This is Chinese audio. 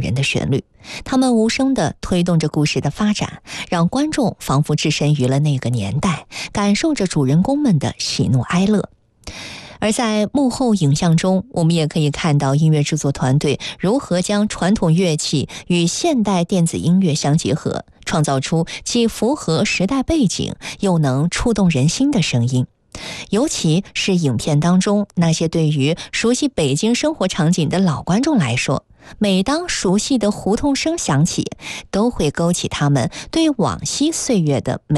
人的旋律，它们无声地推动着故事的发展，让观众仿佛置身于了那个年代，感受着主人公们的喜怒哀乐。而在幕后影像中，我们也可以看到音乐制作团队如何将传统乐器与现代电子音乐相结合，创造出既符合时代背景又能触动人心的声音。尤其是影片当中那些对于熟悉北京生活场景的老观众来说，每当熟悉的胡同声响起，都会勾起他们对往昔岁月的